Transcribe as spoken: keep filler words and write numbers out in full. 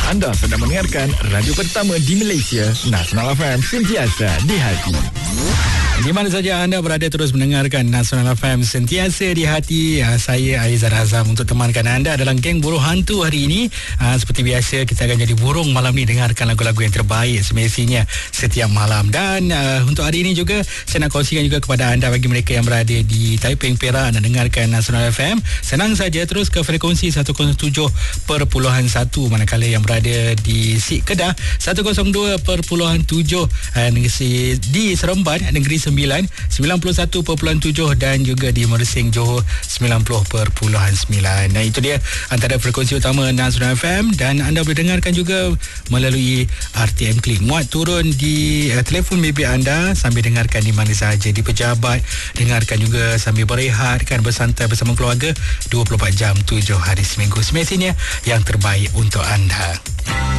Anda sedang mendengarkan radio pertama di Malaysia, Nasional F M, sentiasa di hati. Di mana saja anda berada, terus mendengarkan Nasional F M, sentiasa di hati. uh, Saya Aizar Azam untuk temankan anda dalam geng burung hantu hari ini. uh, Seperti biasa, kita akan jadi burung malam ni, dengarkan lagu-lagu yang terbaik semestinya setiap malam. Dan uh, untuk hari ini juga saya nak kongsikan juga kepada anda, bagi mereka yang berada di Taiping, Perak, anda dengarkan Nasional F M, senang saja terus ke frekuensi seratus tujuh perpuluhan satu. Manakala yang berada di Sik Kedah seratus dua perpuluhan tujuh, uh, di Seremban negeri sembilan, sembilan puluh satu perpuluhan tujuh, dan juga di Mersing Johor sembilan puluh perpuluhan sembilan. Nah, itu dia antara frekuensi utama Nasional F M, dan anda boleh dengarkan juga melalui R T M Klik. Muat turun di uh, telefon bimbit anda sambil dengarkan di mana sahaja, di pejabat, dengarkan juga sambil berehat, kan, bersantai bersama keluarga dua puluh empat jam tujuh hari seminggu. Semestinya yang terbaik untuk anda.